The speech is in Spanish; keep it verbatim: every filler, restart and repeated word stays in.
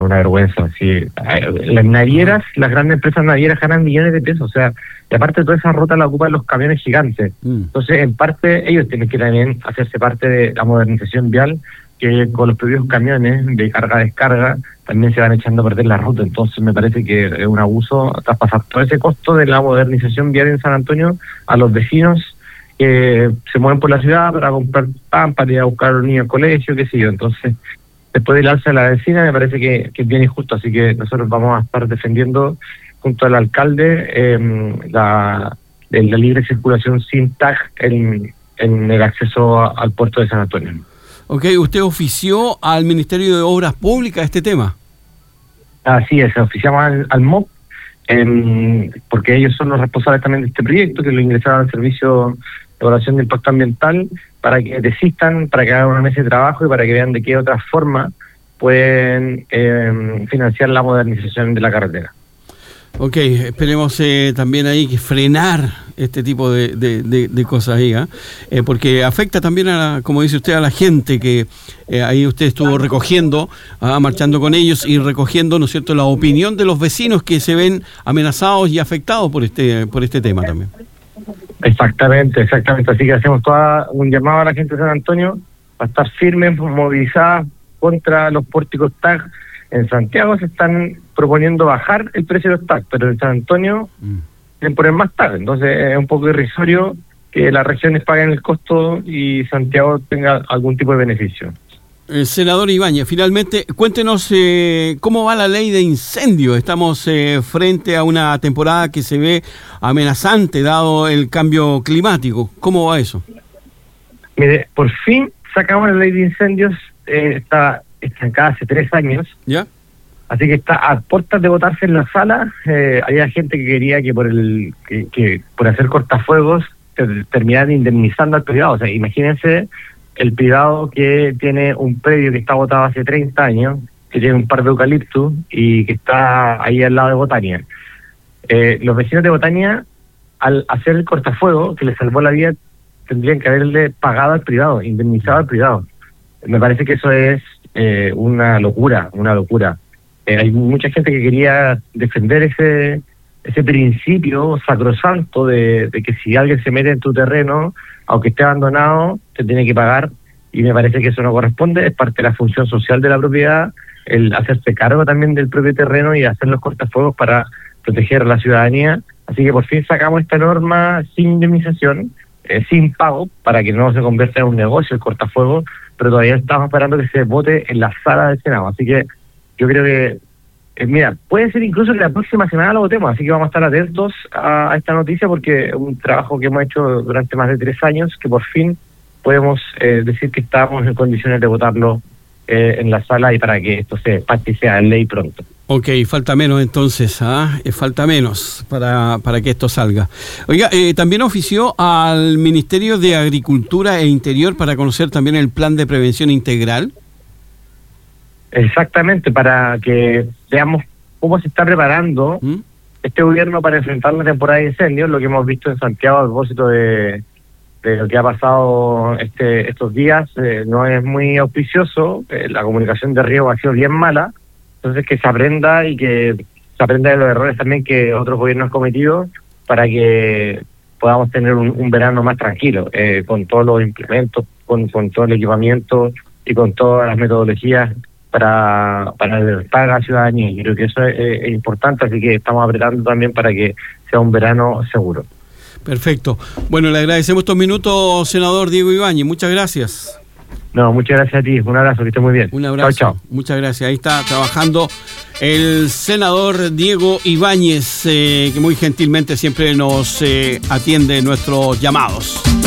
una vergüenza. Sí. Las navieras, las grandes empresas navieras ganan millones de pesos, o sea, y aparte toda esa ruta la ocupan los camiones gigantes. Mm. Entonces, en parte, ellos tienen que también hacerse parte de la modernización vial, que con los propios camiones de carga-descarga también se van echando a perder la ruta. Entonces me parece que es un abuso traspasar todo ese costo de la modernización vial en San Antonio a los vecinos que se mueven por la ciudad para comprar pan, para ir a buscar a los niños al colegio, qué sé yo. Entonces, después del alza de la benzina, me parece que, que es bien injusto. Así que nosotros vamos a estar defendiendo junto al alcalde eh, la, la libre circulación sin tag en, en el acceso a, al puerto de San Antonio. Ok, ¿usted ofició al Ministerio de Obras Públicas este tema? Así es, oficiamos al, al M O P, eh, porque ellos son los responsables también de este proyecto, que lo ingresaron al Servicio de Evaluación de Impacto Ambiental, para que desistan, para que hagan una mesa de trabajo y para que vean de qué otra forma pueden eh, financiar la modernización de la carretera. Ok, esperemos eh, también ahí que frenar este tipo de, de, de, de cosas ahí, ¿eh? Eh, porque afecta también, a la, como dice usted, a la gente que eh, ahí usted estuvo recogiendo, ah, marchando con ellos y recogiendo, ¿no es cierto?, la opinión de los vecinos que se ven amenazados y afectados por este por este tema también. Exactamente, exactamente. Así que hacemos toda un llamado a la gente de San Antonio para estar firmes, movilizadas contra los pórticos T A G. En Santiago se están proponiendo bajar el precio de los T A G, pero en San Antonio mm. quieren poner más T A G. Entonces es un poco irrisorio que las regiones paguen el costo y Santiago tenga algún tipo de beneficio. Eh, senador Ibáñez, finalmente, cuéntenos eh, cómo va la ley de incendio. Estamos eh, frente a una temporada que se ve amenazante dado el cambio climático. ¿Cómo va eso? Mire, por fin sacamos la ley de incendios, eh, está estancada hace tres años. ¿Ya? Así que está a puertas de votarse en la sala. Eh, había gente que quería que por el que, que por hacer cortafuegos ter, terminaran indemnizando al privado. O sea, imagínense el privado que tiene un predio que está botado hace treinta años, que tiene un par de eucaliptus y que está ahí al lado de Botania. Eh, los vecinos de Botania, al hacer el cortafuego que les salvó la vida, tendrían que haberle pagado al privado, indemnizado al privado. Me parece que eso es eh, una locura, una locura. Eh, hay mucha gente que quería defender ese ese principio sacrosanto de, de que si alguien se mete en tu terreno, aunque esté abandonado, te tiene que pagar, y me parece que eso no corresponde. Es parte de la función social de la propiedad, el hacerse cargo también del propio terreno y hacer los cortafuegos para proteger a la ciudadanía. Así que por fin sacamos esta norma sin indemnización, eh, sin pago, para que no se convierta en un negocio el cortafuegos, pero todavía estamos esperando que se vote en la sala del Senado. Así que yo creo que, eh, mira, puede ser incluso que la próxima semana lo votemos, así que vamos a estar atentos a, a esta noticia, porque es un trabajo que hemos hecho durante más de tres años, que por fin podemos eh, decir que estamos en condiciones de votarlo eh, en la sala y para que esto se parte y sea ley pronto. Ok, falta menos entonces, ¿ah? Eh, falta menos para, para que esto salga. Oiga, eh, también ofició al Ministerio de Agricultura e Interior para conocer también el plan de prevención integral. Exactamente, para que veamos cómo se está preparando ¿Mm? este gobierno para enfrentar la temporada de incendios, lo que hemos visto en Santiago a propósito de, de lo que ha pasado este estos días, eh, no es muy auspicioso, eh, la comunicación de riego ha sido bien mala. Entonces que se aprenda y que se aprenda de los errores también que otros gobiernos han cometido para que podamos tener un, un verano más tranquilo, eh, con todos los implementos, con, con todo el equipamiento y con todas las metodologías para para alertar a la ciudadanía. Y creo que eso es, es importante, así que estamos apretando también para que sea un verano seguro. Perfecto. Bueno, le agradecemos estos minutos, senador Diego Ibáñez. Muchas gracias. No, muchas gracias a ti. Un abrazo, que esté muy bien. Un abrazo. Chao, chao. Muchas gracias. Ahí está trabajando el senador Diego Ibáñez, eh, que muy gentilmente siempre nos eh, atiende nuestros llamados.